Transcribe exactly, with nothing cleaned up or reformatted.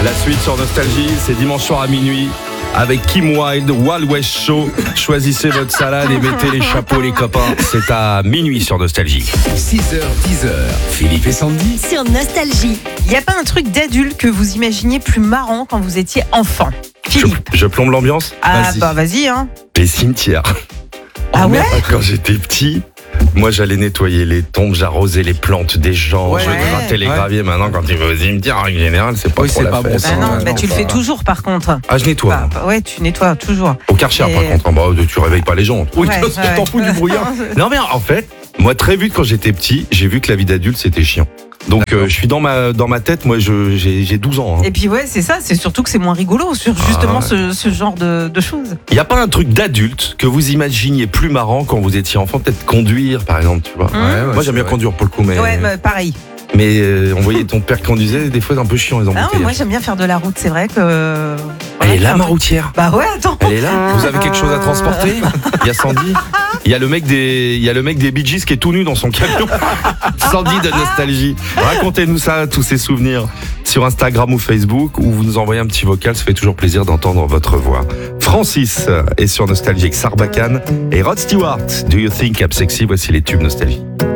La suite sur Nostalgie, c'est dimanche soir à minuit. Avec Kim Wilde, Wild West Show. Choisissez votre salade et mettez les chapeaux les copains. C'est à minuit sur Nostalgie. six heures, dix heures, Philippe et Sandy. Sur Nostalgie. Il n'y a pas un truc d'adulte que vous imaginiez plus marrant quand vous étiez enfant? Je, Philippe. je plombe l'ambiance. Ah Vas-y. bah vas-y hein. Les cimetières. Ah ouais? Quand j'étais petit, moi j'allais nettoyer les tombes, j'arrosais les plantes des gens, Ouais. je grattais les Ouais. graviers. Maintenant, quand tu vas au cimetière, en général, c'est pas Oui, trop c'est la pas bon, fête. ça. Bah non, ouais, bah non, tu le ça fais va. toujours par contre. Ah, je nettoie. Bah, bah ouais, tu nettoies toujours. Au Karcher, Et- par contre. Ah, bah, tu réveilles pas les gens. Oui, Ouais, parce que ouais. t'en fous du brouillard. Non, mais en fait, moi, très vite, quand j'étais petit, j'ai vu que la vie d'adulte, c'était chiant. Donc, euh, je suis dans ma, dans ma tête, moi, je, j'ai, j'ai douze ans. hein. Et puis ouais, c'est ça, c'est surtout que c'est moins rigolo sur justement Ah ce, ouais. ce genre de, de choses. Il n'y a pas un truc d'adulte que vous imaginiez plus marrant quand vous étiez enfant, peut-être conduire, par exemple, tu vois. Hum. Ouais, ouais, Moi, j'aime bien c'est conduire pour le coup, mais, Ouais, bah, pareil. mais euh, on voyait ton père conduisait, des fois, c'est un peu chiant, les Ah non, embouteillages. moi j'aime bien faire de la route, c'est vrai que. Elle Voilà, est là, c'est un ma peu- routière. Bah ouais, attends. Elle est là. Vous avez quelque chose à transporter? Il y a Sandy. Il y a le mec des, il y a le mec des Bee Gees qui est tout nu dans son camion. Sandy de Nostalgie. Racontez-nous ça, tous ces souvenirs sur Instagram ou Facebook, ou vous nous envoyez un petit vocal. Ça fait toujours plaisir d'entendre votre voix. Francis est sur Nostalgie avec Sarbacane et Rod Stewart. Do you think I'm sexy? Voici les tubes Nostalgie.